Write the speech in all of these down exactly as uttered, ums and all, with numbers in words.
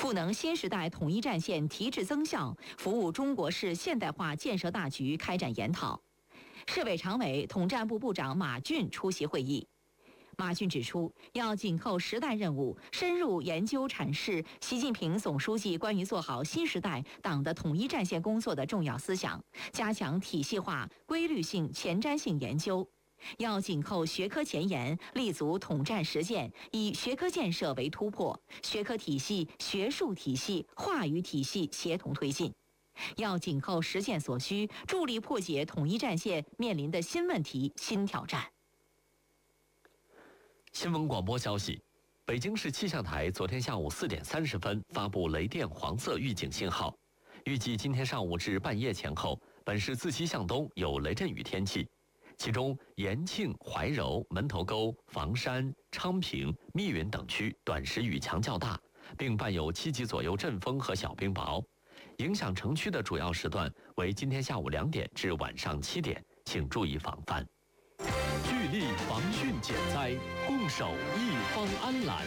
赋能新时代统一战线提质增效，服务中国式现代化建设大局开展研讨。市委常委、统战部部长马俊出席会议。马俊指出，要紧扣时代任务，深入研究阐释习近平总书记关于做好新时代党的统一战线工作的重要思想，加强体系化、规律性、前瞻性研究。要紧扣学科前沿，立足统战实践，以学科建设为突破，学科体系、学术体系、话语体系协同推进。要紧扣实践所需，助力破解统一战线面临的新问题、新挑战。 新闻广播消息，北京市气象台昨天下午四点三十分发布雷电黄色预警信号，预计今天上午至半夜前后，本市自西向东有雷阵雨天气，其中延庆、怀柔、门头沟、房山、昌平、密云等区短时雨强较大，并伴有七级左右阵风和小冰雹。影响城区的主要时段为今天下午两点至晚上七点，请注意防范。聚力防汛减灾，共守一方安澜。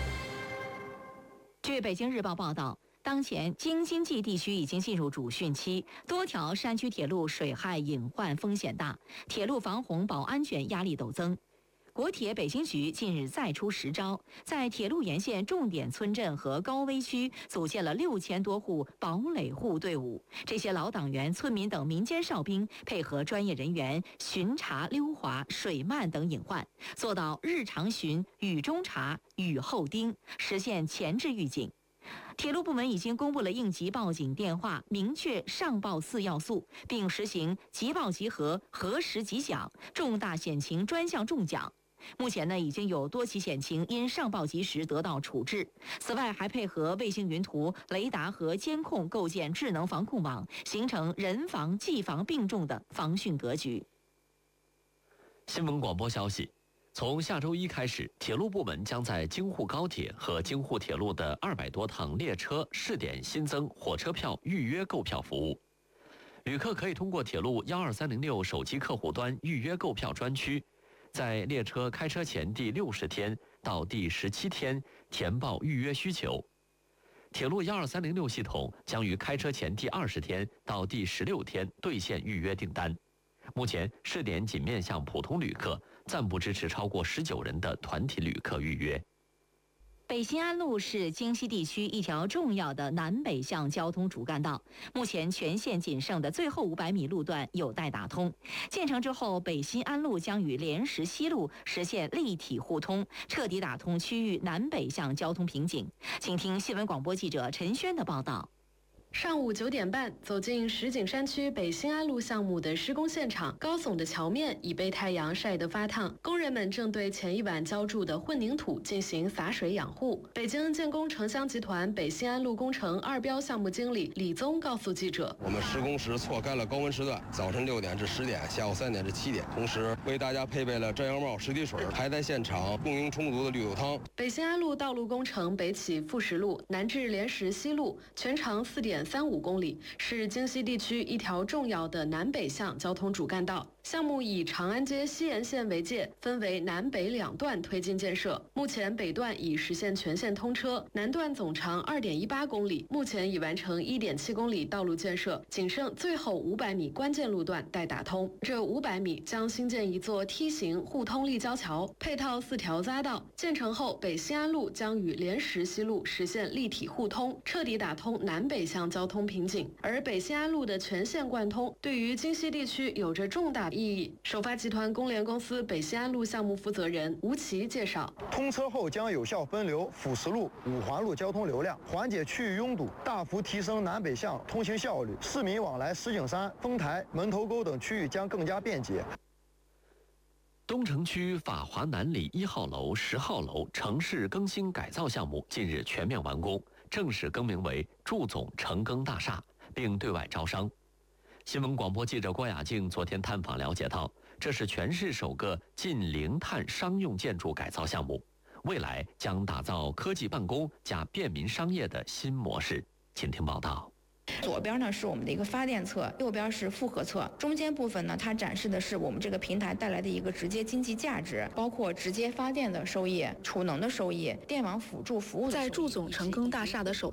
据北京日报报道，当前京津冀地区已经进入主汛期，多条山区铁路水害隐患风险大，铁路防洪保安全压力陡增。国铁北京局近日再出实招，在铁路沿线重点村镇和高危区组建了六千多户堡垒户队伍。这些老党员、村民等民间哨兵配合专业人员巡查溜滑、水漫等隐患，做到日常巡、雨中查、雨后盯，实现前置预警。铁路部门已经公布了应急报警电话，明确上报四要素，并实行即报即核、核实即奖、重大险情专项重奖。目前呢，已经有多起险情因上报及时得到处置。此外，还配合卫星云图、雷达和监控，构建智能防控网，形成人防、技防并重的防汛格局。 新闻广播消息，从下周一开始，铁路部门将在京沪高铁和京沪铁路的二百多趟列车试点新增火车票预约购票服务。旅客可以通过铁路幺二三零六手机客户端预约购票专区，在列车开车前第六十天到第十七天填报预约需求。铁路幺二三零六系统将于开车前第二十天到第十六天兑现预约订单。目前试点仅面向普通旅客，暂不支持超过十九人的团体旅客预约。 北新安路是京西地区一条重要的南北向交通主干道，目前全线仅剩的最后五百米路段有待打通。建成之后，北新安路将与莲石西路实现立体互通，彻底打通区域南北向交通瓶颈。请听新闻广播记者陈轩的报道。 上午九点半，走进石景山区北新安路项目的施工现场，高耸的桥面已被太阳晒得发烫，工人们正对前一晚浇筑的混凝土进行洒水养护。北京建工城乡集团北新安路工程二标项目经理李宗告诉记者：“ 我们施工时错开了高温时段，早晨六点至十点，下午三点至七点，同时为大家配备了遮阳帽、实体水，还在现场供应充足的绿豆汤。” 北新安路道路工程北起富石路，南至莲石西路，全长四点三五公里，是京西地区一条重要的南北向交通主干道。项目以长安街西沿线为界，分为南北两段推进建设。目前北段已实现全线通车，南段总长二点一八公里，目前已完成一点七公里道路建设，仅剩最后五百米关键路段待打通。这五百米将新建一座梯形互通立交桥，配套四条匝道。建成后，北新安路将与莲石西路实现立体互通，彻底打通南北向交通瓶颈。而北新安路的全线贯通，对于京西地区有着重大意义。首发集团工联公司北新安路项目负责人吴奇介绍， 通车后将有效分流辅石路、五环路交通流量，缓解区域拥堵，大幅提升南北向通行效率，市民往来石景山、丰台、门头沟等区域将更加便捷。 东城区法华南里一号楼、十号楼城市更新改造项目近日全面完工，正式更名为祝总城更大厦，并对外招商。新闻广播记者郭雅静昨天探访了解到，这是全市首个近零碳商用建筑改造项目，未来将打造科技办公加便民商业的新模式。请听报道。 左边呢是我们的一个发电侧，右边是复合侧，中间部分呢，它展示的是我们这个平台带来的一个直接经济价值，包括直接发电的收益、储能的收益、电网辅助服务的收益。 在祝总城更大厦的首